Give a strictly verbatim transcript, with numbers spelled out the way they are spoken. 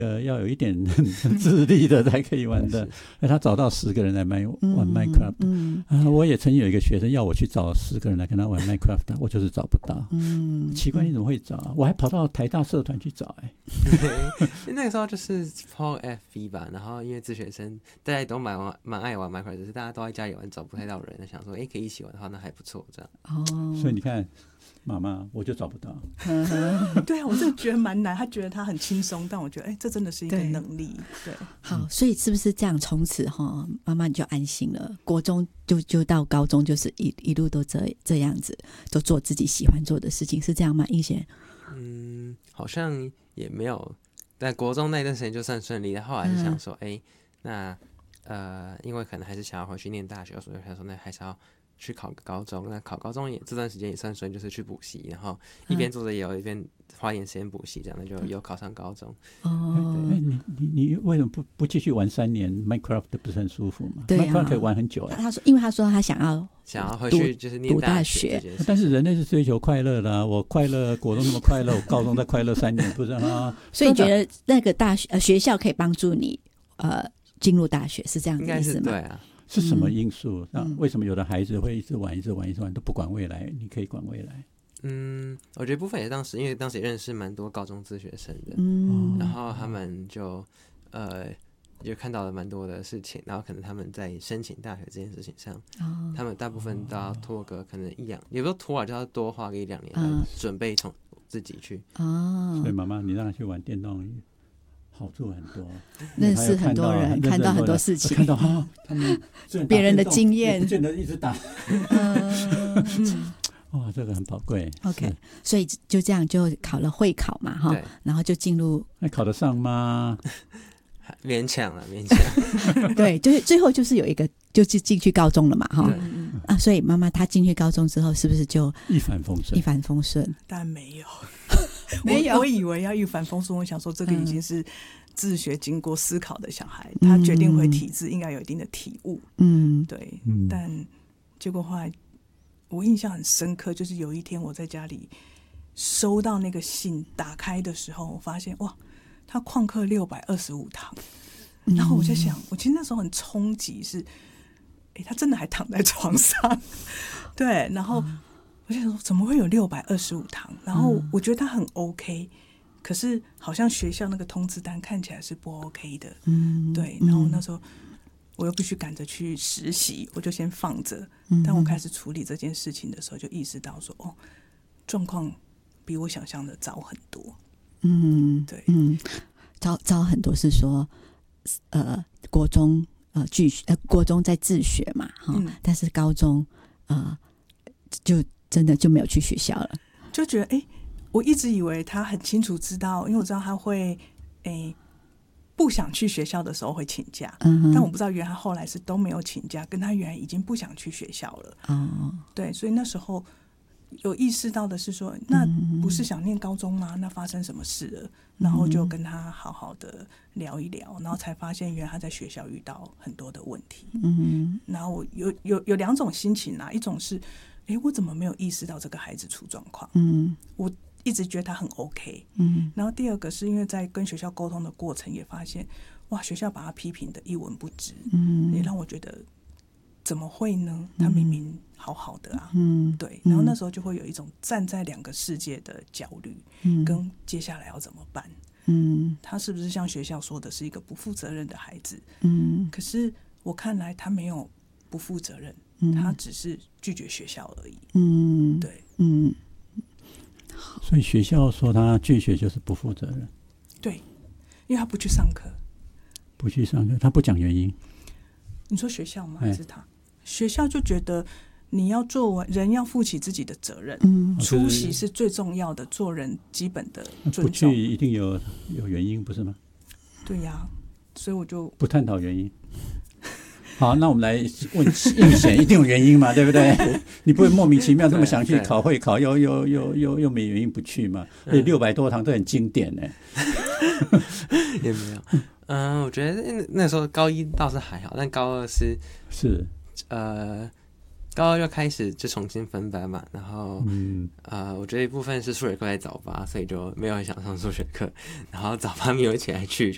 呃，要有一点智力的才可以玩的。哎，他找到十个人来玩玩 Minecraft，嗯嗯啊，我也曾有一个学生要我去找十个人来跟他玩 Minecraft， 我就是找不到。嗯，奇怪，你怎么会找啊？我还跑到台大社团去找哎、 欸。那个时候就是 P O F B 吧，然后因为自学生大家都蛮玩蛮爱玩 Minecraft， 只是大家都在家里玩，找不太到人，那想说哎、欸、可以一起玩的话，那还不错这样。 哦，所以你看。妈妈，我就找不到。 对啊，我真的觉得蛮难。他觉得他很轻松，但我觉得，哎、欸，这真的是一个能力。对， 好，所以是不是这样？从此哈，妈妈你就安心了。国中就就到高中，就是一一路都这这样子，都做自己喜欢做的事情，是这样吗？英贤？ 嗯，好像也没有。但国中那段时间就算顺利了，后来是想说，哎、嗯欸，那呃，因为可能还是想要回去念大学，所以想说，那还是要。去考个高中，那考高中也这段时间也算顺，就是去补习，然后一边做着也有一边花点时间补习，这样的就有考上高中。 哦，哎，你你你为什么不不继续玩三年 Minecraft 不是很舒服吗？ 对啊 ，Minecraft 可以玩很久哎。 他说，因为他说他想要想要回去就是念大学， 但是人类是追求快乐的、啊，我快乐国中那么快乐，我高中再快乐三年，不是啊？ 所以你觉得那个大学呃学校可以帮助你呃进入大学，是这样的意思吗？ 应该是对啊。 是什么因素？那、嗯、为什么有的孩子会一直玩、一直玩、一直玩，都不管未来？你可以管未来。 嗯，我觉得部分也是当时，因为当时也认识蛮多高中自学生的，嗯，然后他们就呃就看到了蛮多的事情，然后可能他们在申请大学这件事情上，哦、他们大部分都要拖个可能一两，也不是拖啊，就要多花个一两年来准备从自己去。 哦， 所以妈妈，你让他去玩电动。好处很多， 认识很多人，看到很多事情， 看到哈，他们别人的经验， 不见得一直打。哇，这个很宝贵。 OK， 所以就这样就考了会考嘛，哈，然后就进入。 那考得上吗？ 勉强了，勉强。 对，就是最后就是有一个，就是进去高中了嘛，哈。啊，所以妈妈她进去高中之后，是不是就一帆风顺？ 一帆风顺？ 但没有。 没有， 我, 我以为要一帆风顺，我想说这个已经是自学经过思考的小孩，嗯、他决定回体制，应该有一定的体悟。嗯，对。嗯、但结果后来我印象很深刻，就是有一天我在家里收到那个信，打开的时候，我发现哇，他旷课六百二十五堂，然后我就想，我其实那时候很冲击，是，哎，他真的还躺在床上，对，然后。嗯我想说怎么会有六百二十五堂？然后我觉得他很 OK，、嗯、可是好像学校那个通知单看起来是不 OK 的。嗯，对。然后那时候我又必须赶着去实习，我就先放着。嗯、但我开始处理这件事情的时候，就意识到说，哦，状况比我想象的糟很多。嗯，对， 嗯，糟糟很多是说，呃，国中呃拒呃国中在自学嘛，哈、嗯，但是高中呃就。真的就没有去学校了， 就觉得哎、欸，我一直以为他很清楚知道，因为我知道他会哎、欸、不想去学校的时候会请假，嗯，但我不知道原来他后来是都没有请假，跟他原来已经不想去学校了。哦，对，所以那时候有意识到的是说，那不是想念高中吗？那发生什么事了？然后就跟他好好的聊一聊，然后才发现原来他在学校遇到很多的问题。嗯，然后有有有两种心情啊，一种是。哎，我怎么没有意识到这个孩子出状况？嗯，我一直觉得他很 OK。嗯，然后第二个是因为在跟学校沟通的过程，也发现哇，学校把他批评的一文不值。嗯，也让我觉得怎么会呢？他明明好好的啊。嗯，对。然后那时候就会有一种站在两个世界的焦虑，嗯，跟接下来要怎么办？嗯，他是不是像学校说的是一个不负责任的孩子？嗯，可是我看来他没有不负责任。他只是拒绝学校而已。嗯，对，嗯， 所以学校说他拒绝就是不负责任。 对，因为他不去上课， 不去上课，他不讲原因。 你说学校吗？还是他？学校就觉得你要做完人要负起自己的责任，嗯，出席是最重要的，做人基本的尊重。 不去一定有有原因，不是吗？ 对呀、啊，所以我就不探讨原因。好，那我们来问应显，一定有原因嘛，对不对？你不会莫名其妙这么想去考会考，又又又又又没原因不去嘛？所以六百多堂都很经典呢。 也没有，嗯、呃，我觉得那时候高一倒是还好，但高二是是呃，高二又开始就重新分班嘛，然后嗯呃，我觉得一部分是数学课在早八，所以就没有很想上数学课，然后早八没有起来去就。